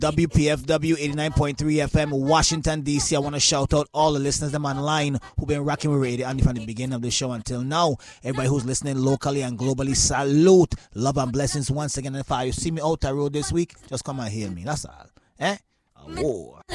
WPFW 89.3 FM, Washington, D.C. I want to shout out all the listeners them online who've been rocking with Radio Andy from the beginning of the show until now. Everybody who's listening locally and globally, salute. Love and blessings once again. And if you see me out the road this week, just come and hear me. That's all. Eh? Oh.